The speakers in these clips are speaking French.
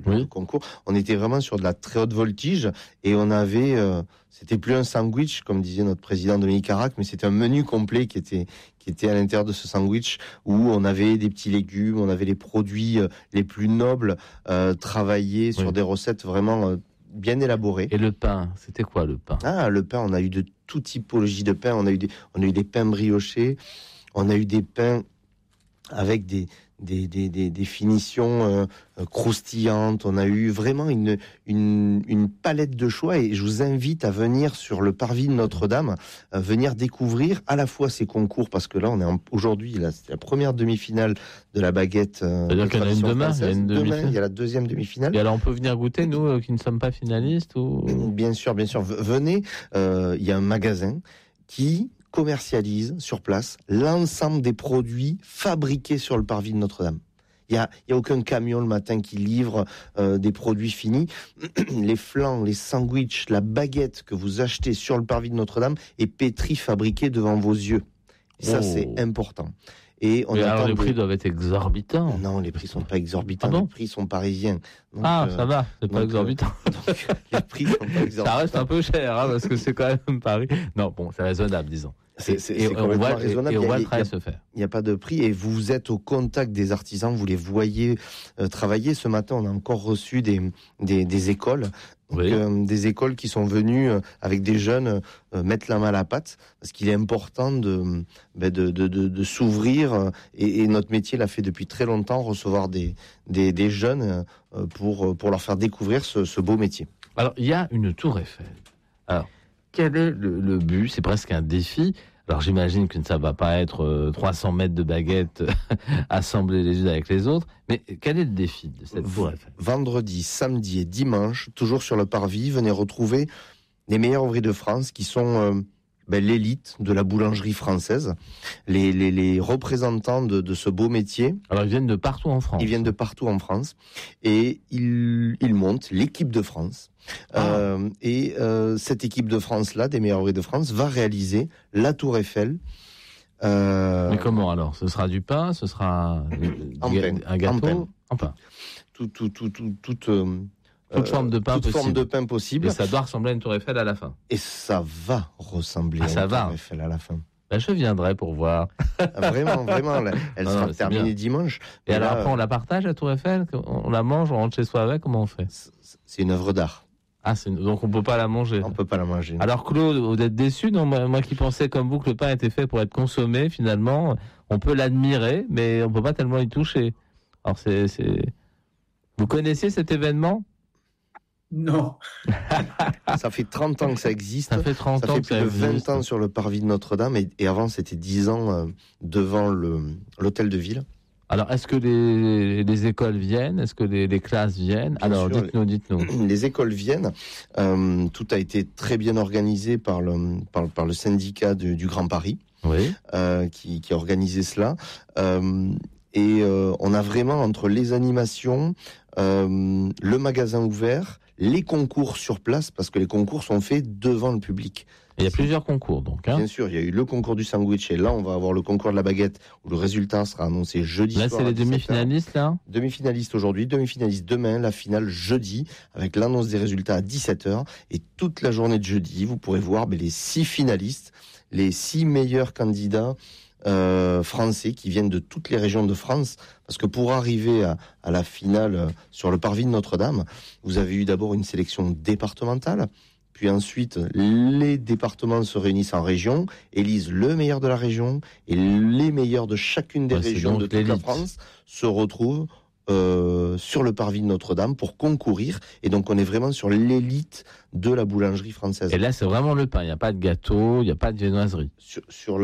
le concours. On était vraiment sur de la très haute voltige et on avait, c'était plus un sandwich comme disait notre président Dominique Carac, mais c'était un menu complet qui était à l'intérieur de ce sandwich où on avait des petits légumes, on avait les produits les plus nobles travaillés sur des recettes vraiment bien élaborées. Et le pain, c'était quoi le pain ? Ah, le pain, on a eu de toute typologie de pain. On a eu des pains briochés, on a eu des pains avec des finitions croustillantes. On a eu vraiment une palette de choix et je vous invite à venir sur le parvis de Notre-Dame, venir découvrir à la fois ces concours, parce que là on est aujourd'hui, là c'est la première demi-finale de la baguette. C'est-à-dire qu'il y en a une demain, demain, il y a la deuxième demi-finale. Et alors on peut venir goûter, nous qui ne sommes pas finalistes ou... Bien sûr. Venez, il y a un magasin qui commercialise sur place l'ensemble des produits fabriqués sur le parvis de Notre-Dame. Il y a aucun camion le matin qui livre des produits finis. Les flans, les sandwichs, la baguette que vous achetez sur le parvis de Notre-Dame est pétrie, fabriquée devant vos yeux. Et ça, c'est important. Et alors les prix doivent être exorbitants. Non, les prix sont pas exorbitants. Ah bon, les prix sont parisiens. Donc, ça va, c'est pas exorbitant. Donc, les prix sont pas exorbitants. Ça reste un peu cher, parce que c'est quand même Paris. Non, bon, c'est raisonnable, disons. C'est complètement raisonnable. Et on voit le travail se faire. Il n'y a pas de prix et vous êtes au contact des artisans, vous les voyez travailler. Ce matin, on a encore reçu des écoles. Donc, des écoles qui sont venues avec des jeunes mettre la main à la pâte, parce qu'il est important de s'ouvrir et notre métier l'a fait depuis très longtemps, recevoir des jeunes pour leur faire découvrir ce beau métier. Alors il y a une tour Eiffel. Alors quel est le but ? C'est presque un défi. Alors j'imagine que ça ne va pas être 300 mètres de baguettes assemblées les unes avec les autres, mais quel est le défi de cette tour Eiffel ? Vendredi, samedi et dimanche, toujours sur le parvis, venez retrouver les meilleurs ouvriers de France qui sont l'élite de la boulangerie française, les représentants de ce beau métier. Alors ils viennent de partout en France. Ils viennent de partout en France et ils montent l'équipe de France. Cette équipe de France-là, des meilleurs ouvriers de France, va réaliser la tour Eiffel. Mais comment alors ? Ce sera du pain ? Ce sera un gâteau ? En pain. Toute forme de pain possible. Et ça doit ressembler à une tour Eiffel à la fin. Et ça va ressembler à une tour Eiffel à la fin. Je viendrai pour voir. Vraiment, elle sera terminée dimanche. Et alors après, on la partage, la tour Eiffel ? On la mange, on rentre chez soi avec ? Comment on fait ? C'est une œuvre d'art. Donc on peut pas la manger. On peut pas la manger. Alors Claude, vous êtes déçu ? Non, moi qui pensais comme vous que le pain était fait pour être consommé, finalement, on peut l'admirer, mais on peut pas tellement y toucher. Alors Vous connaissiez cet événement ? Non. Ça fait 30 ans que ça existe. Ça fait 30 ans plus de 20 ans sur le parvis de Notre-Dame et avant c'était 10 ans devant l'hôtel de ville. Alors, est-ce que les écoles viennent ? Est-ce que les classes viennent ? Alors, dites-nous. Les écoles viennent. Tout a été très bien organisé par le syndicat du Grand Paris, qui a organisé cela. On a vraiment, entre les animations, le magasin ouvert, les concours sur place, parce que les concours sont faits devant le public. Il y a plusieurs concours, donc. Bien sûr, il y a eu le concours du sandwich, et là, on va avoir le concours de la baguette, où le résultat sera annoncé jeudi soir. Là, c'est les demi-finalistes, là ? Demi-finalistes aujourd'hui, demi-finalistes demain, la finale jeudi, avec l'annonce des résultats à 17h. Et toute la journée de jeudi, vous pourrez voir les 6 finalistes, les 6 meilleurs candidats français qui viennent de toutes les régions de France, parce que pour arriver à la finale sur le parvis de Notre-Dame, vous avez eu d'abord une sélection départementale, puis ensuite les départements se réunissent en région, élisent le meilleur de la région, et les meilleurs de chacune des régions de toute la France se retrouvent sur le parvis de Notre-Dame pour concourir, et donc on est vraiment sur l'élite de la boulangerie française. Et là c'est vraiment le pain, il n'y a pas de gâteau, il n'y a pas de viennoiserie. Sur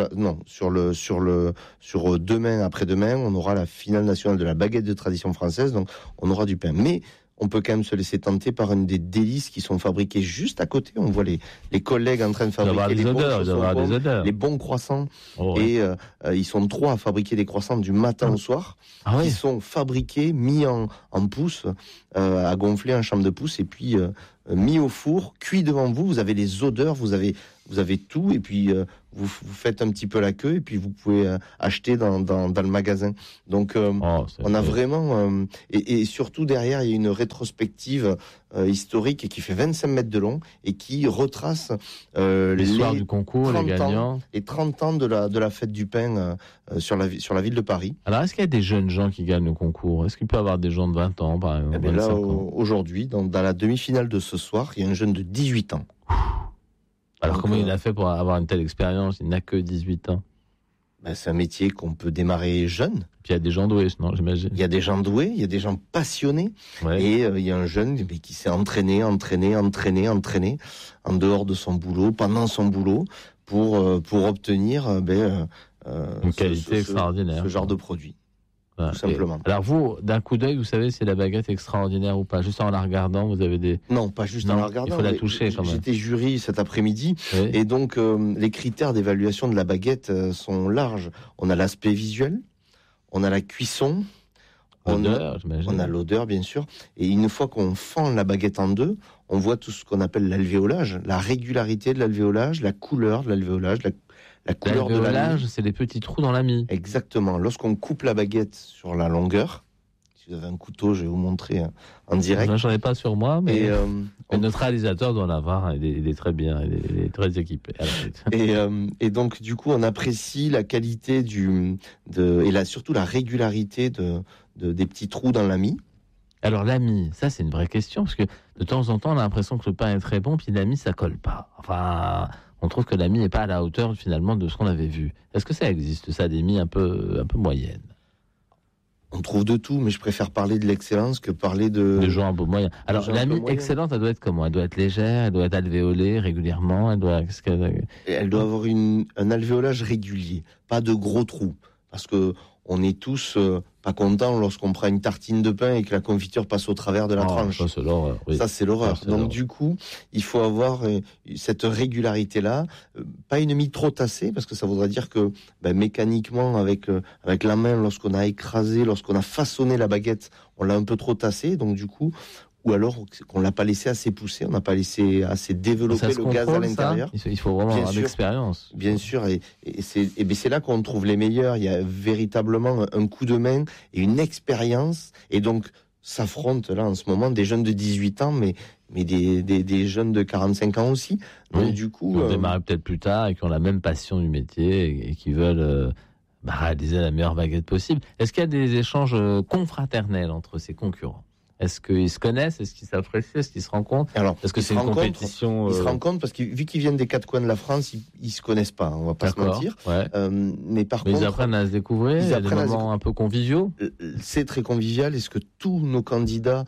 demain, après-demain, on aura la finale nationale de la baguette de tradition française, donc on aura du pain. Mais on peut quand même se laisser tenter par une des délices qui sont fabriquées juste à côté. On voit les collègues en train de fabriquer les bons croissants. Ils sont 3 à fabriquer des croissants du matin au soir. Qui sont fabriqués, mis en pousse, à gonfler en chambre de pousse, et puis mis au four, cuit devant vous. Vous avez les odeurs, vous avez tout, et puis vous faites un petit peu la queue, et puis vous pouvez acheter dans le magasin. Donc on a vraiment et surtout derrière il y a une rétrospective historique qui fait 25 mètres de long et qui retrace l'histoire du concours, les gagnants, et 30 ans de la fête du pain sur la ville de Paris. Alors est-ce qu'il y a des jeunes gens qui gagnent le concours? Est-ce qu'il peut y avoir des gens de 20 ans par exemple? Là aujourd'hui dans la demi-finale de ce soir, il y a un jeune de 18 ans. Alors comment il a fait pour avoir une telle expérience? Il n'a que 18 ans. C'est un métier qu'on peut démarrer jeune. Puis il y a des gens doués, non, j'imagine. Il y a des gens doués, il y a des gens passionnés. Ouais. Et il y a un jeune qui s'est entraîné en dehors de son boulot, pendant son boulot, pour obtenir une qualité extraordinaire. Ce genre de produit. Tout simplement. Alors vous, d'un coup d'œil, vous savez si la baguette est extraordinaire ou pas? Juste en la regardant, vous avez des... Non, pas juste en la regardant. Il faut la toucher quand même. J'étais jury cet après-midi, oui. Et donc les critères d'évaluation de la baguette sont larges. On a l'aspect visuel, on a la cuisson, on a l'odeur bien sûr, et une fois qu'on fend la baguette en deux, on voit tout ce qu'on appelle l'alvéolage, la régularité de l'alvéolage, la couleur de l'alvéolage, la couleur de la mie. C'est les petits trous dans la mie. Exactement. Lorsqu'on coupe la baguette sur la longueur, si vous avez un couteau, je vais vous montrer en direct. J'en ai pas sur moi, mais notre réalisateur doit en avoir. Il est très bien, il est très équipé. Et donc, du coup, on apprécie la qualité surtout la régularité des petits trous dans la mie. Alors la mie, ça c'est une vraie question, parce que de temps en temps, on a l'impression que le pain est très bon, puis la mie, ça colle pas. Enfin... On trouve que la mie n'est pas à la hauteur finalement de ce qu'on avait vu. Est-ce que ça existe, ça, des mie un peu moyennes? On trouve de tout, mais je préfère parler de l'excellence que parler de... Des gens un peu moyens. Alors la mie excellente, elle doit être comment? Elle doit être légère, elle doit être alvéolée régulièrement, elle doit avoir un alvéolage régulier, pas de gros trous. Parce que on est tous pas contents lorsqu'on prend une tartine de pain et que la confiture passe au travers de la tranche. Ça, c'est l'horreur. Oui. Ça, c'est l'horreur. Donc, du coup, il faut avoir cette régularité-là. Pas une mie trop tassée, parce que ça voudrait dire que mécaniquement, avec la main, lorsqu'on a écrasé, lorsqu'on a façonné la baguette, on l'a un peu trop tassée. Donc, du coup... Ou alors qu'on l'a pas laissé assez pousser, on n'a pas laissé assez développer le gaz à l'intérieur. Il faut vraiment avoir l'expérience. Bien sûr, et c'est là qu'on trouve les meilleurs. Il y a véritablement un coup de main et une expérience. Et donc, s'affrontent là en ce moment des jeunes de 18 ans, mais des jeunes de 45 ans aussi. Donc, du coup, qui ont démarré peut-être plus tard et qui ont la même passion du métier et qui veulent réaliser la meilleure baguette possible. Est-ce qu'il y a des échanges confraternels entre ces concurrents? Est-ce qu'ils se connaissent? Est-ce qu'ils s'apprécient? Est-ce qu'ils se rencontrent? Alors, est-ce que c'est une compétition Ils se rencontrent parce que vu qu'ils viennent des quatre coins de la France, ils se connaissent pas. On va pas se mentir. Ouais. Mais par contre, ils apprennent à se découvrir. Il y a des moments un peu conviviaux. C'est très convivial. Et ce que tous nos candidats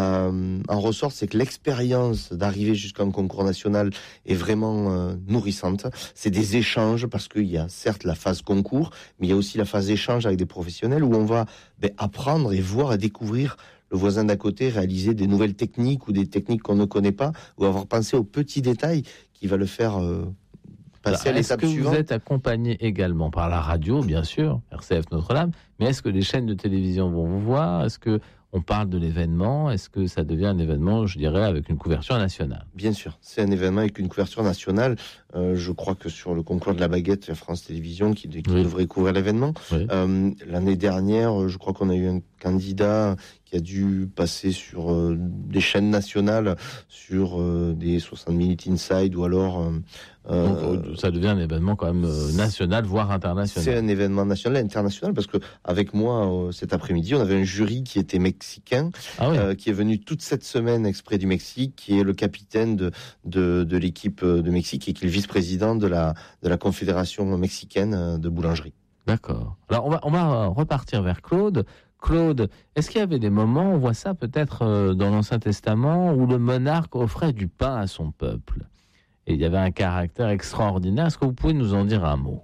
en ressortent, c'est que l'expérience d'arriver jusqu'à un concours national est vraiment nourrissante. C'est des échanges parce qu'il y a certes la phase concours, mais il y a aussi la phase échange avec des professionnels où on va apprendre et voir et découvrir le voisin d'à côté réaliser des nouvelles techniques ou des techniques qu'on ne connaît pas, ou avoir pensé aux petits détails qui va le faire passer à l'étape suivante. Est-ce que vous êtes accompagné également par la radio, bien sûr, RCF Notre-Dame, mais est-ce que les chaînes de télévision vont vous voir? Est-ce que on parle de l'événement? Est-ce que ça devient un événement, je dirais, avec une couverture nationale? Bien sûr, c'est un événement avec une couverture nationale. Je crois que sur le concours de la baguette, il y a France Télévisions qui devrait couvrir l'événement. Oui. L'année dernière, je crois qu'on a eu un candidat qui a dû passer sur des chaînes nationales, sur des 60 Minutes Inside, ou alors... Donc, ça devient un événement quand même national, voire international. C'est un événement national, international, parce que avec moi, cet après-midi, on avait un jury qui était mexicain, qui est venu toute cette semaine exprès du Mexique, qui est le capitaine de l'équipe de Mexique et qui est le vice-président de la Confédération mexicaine de boulangerie. D'accord. Alors, on va repartir vers Claude. Claude, est-ce qu'il y avait des moments, on voit ça peut-être dans l'Ancien Testament, où le monarque offrait du pain à son peuple? Et il y avait un caractère extraordinaire. Est-ce que vous pouvez nous en dire un mot?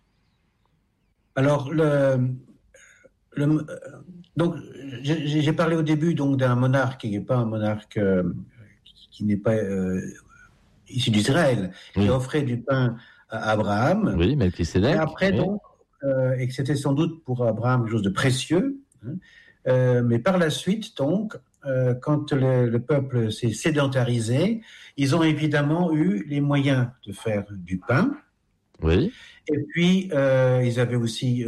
Alors, donc, j'ai parlé au début donc d'un monarque qui n'est pas un monarque qui n'est pas issu d'Israël, qui offrait du pain à Abraham. Oui, Melchisédek. Et après, donc, et que c'était sans doute pour Abraham quelque chose de précieux. Mais par la suite, donc, quand le peuple s'est sédentarisé, ils ont évidemment eu les moyens de faire du pain. Oui. Et puis, ils avaient aussi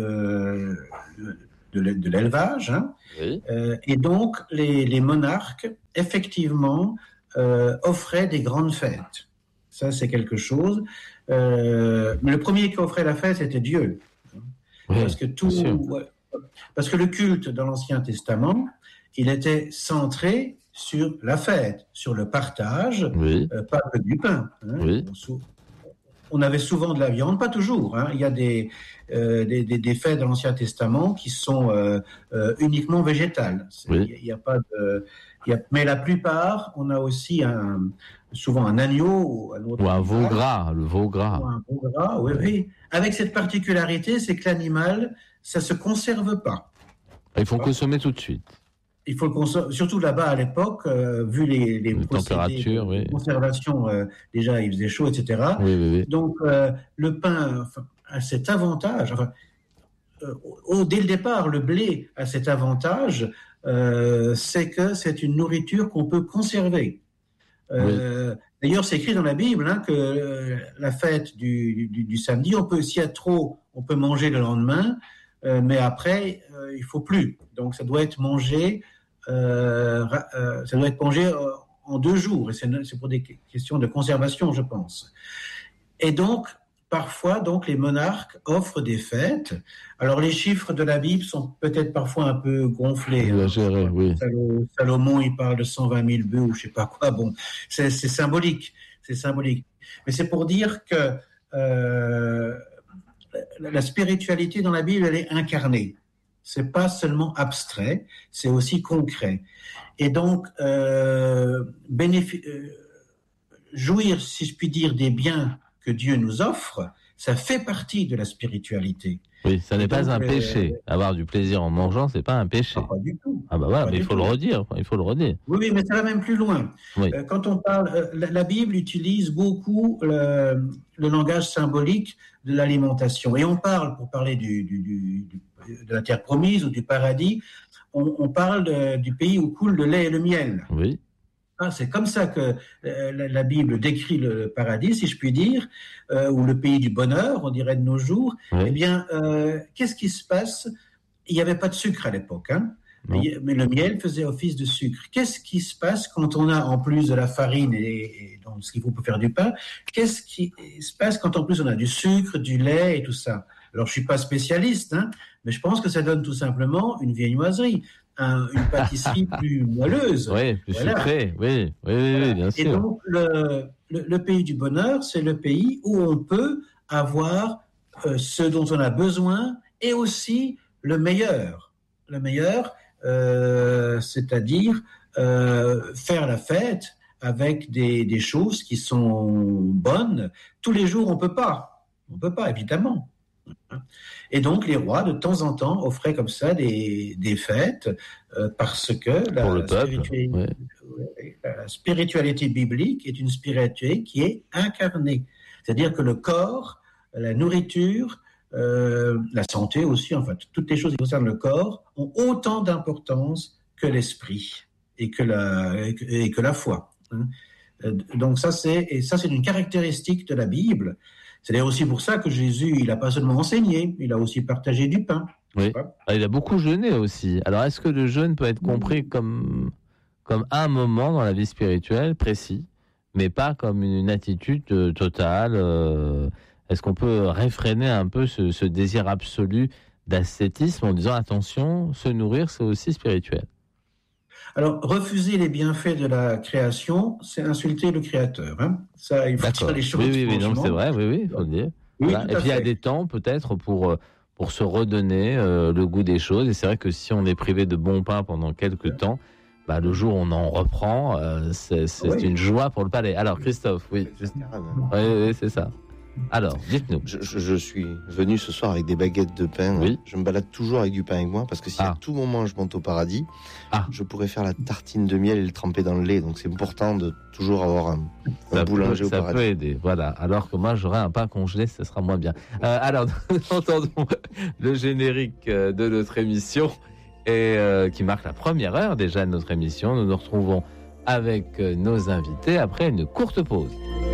de l'élevage. Hein. Oui. Et donc, les monarques, effectivement, offraient des grandes fêtes. Ça, c'est quelque chose. Mais le premier qui offrait la fête, c'était Dieu. Oui, parce que le culte dans l'Ancien Testament, il était centré sur la fête, sur le partage, oui. Pas que du pain. Hein. Oui. On avait souvent de la viande, pas toujours. Hein. Il y a des fêtes dans l'Ancien Testament qui sont uniquement végétales. Oui. Il y a pas de, mais la plupart, on a aussi souvent un agneau ou un veau gras, le veau gras. Ou un veau gras, oui, oui. Avec cette particularité, c'est que l'animal, ça se conserve pas. Il faut consommer tout de suite. Il faut le consommer, surtout là-bas à l'époque, vu les températures, de conservation, déjà il faisait chaud, etc. Oui. Donc le pain a cet avantage. Dès le départ, le blé a cet avantage, c'est que c'est une nourriture qu'on peut conserver. D'ailleurs, c'est écrit dans la Bible hein, que la fête du samedi, s'il y a trop, on peut manger le lendemain, mais après, il faut plus. Donc, ça doit être mangé, en 2 jours. Et c'est pour des questions de conservation, je pense. Et donc, parfois, les monarques offrent des fêtes. Alors, les chiffres de la Bible sont peut-être parfois un peu gonflés. Exagérés, oui. Salomon, il parle de 120 000 bœufs ou je sais pas quoi. Bon, c'est symbolique. C'est symbolique. Mais c'est pour dire que la spiritualité dans la Bible, elle est incarnée. C'est pas seulement abstrait, c'est aussi concret. Et donc, jouir, si je puis dire, des biens que Dieu nous offre, ça fait partie de la spiritualité. Oui, ça n'est pas un péché. Avoir du plaisir en mangeant, c'est pas un péché. Pas du tout. Ah bah voilà, mais il faut le redire. Oui, mais ça va même plus loin. Oui. Quand on parle, la Bible utilise beaucoup le langage symbolique de l'alimentation. Et on parle, pour parler de la terre promise ou du paradis, on parle du pays où coule le lait et le miel. Oui. C'est comme ça que la Bible décrit le paradis, si je puis dire, ou le pays du bonheur, on dirait de nos jours. Oui. Eh bien, qu'est-ce qui se passe ? Il n'y avait pas de sucre à l'époque, hein, mais le miel faisait office de sucre. Qu'est-ce qui se passe quand on a, en plus de la farine et donc ce qu'il faut pour faire du pain, qu'est-ce qui se passe quand en plus on a du sucre, du lait et tout ça ? Alors, je ne suis pas spécialiste, hein, mais je pense que ça donne tout simplement une viennoiserie. Une pâtisserie plus moelleuse. Oui, plus sucrée, oui, bien sûr. Et donc, le pays du bonheur, c'est le pays où on peut avoir ce dont on a besoin et aussi le meilleur. Le meilleur, c'est-à-dire faire la fête avec des choses qui sont bonnes. Tous les jours, on peut pas, évidemment. Et donc les rois de temps en temps offraient comme ça des fêtes parce que la spiritualité biblique est une spiritualité qui est incarnée, c'est-à-dire que le corps, la nourriture, la santé aussi, enfin toutes les choses qui concernent le corps ont autant d'importance que l'esprit et que la foi. Donc ça c'est une caractéristique de la Bible. C'est d'ailleurs aussi pour ça que Jésus, il n'a pas seulement enseigné, il a aussi partagé du pain. Oui. Il a beaucoup jeûné aussi. Alors, est-ce que le jeûne peut être compris comme un moment dans la vie spirituelle précis, mais pas comme une attitude totale Est-ce qu'on peut réfréner un peu ce désir absolu d'ascétisme en disant attention, se nourrir, c'est aussi spirituel? Alors, refuser les bienfaits de la création, c'est insulter le Créateur. Hein. Ça, il faut dire les choses. Oui, non, c'est vrai, il faut le dire. Oui, voilà. Et puis, il y a des temps, peut-être, pour se redonner le goût des choses. Et c'est vrai que si on est privé de bon pain pendant quelques temps, le jour où on en reprend, c'est une joie pour le palais. Alors, Christophe, oui, c'est ça. Alors, dites-nous. Je suis venu ce soir avec des baguettes de pain. Oui. Je me balade toujours avec du pain avec moi parce que si à tout moment je monte au paradis, je pourrais faire la tartine de miel et le tremper dans le lait. Donc c'est important de toujours avoir un boulanger au paradis. Ça peut aider, voilà. Alors que moi j'aurais un pain congelé, ça sera moins bien. Alors, entendons le générique de notre émission et qui marque la première heure déjà de notre émission. Nous nous retrouvons avec nos invités après une courte pause.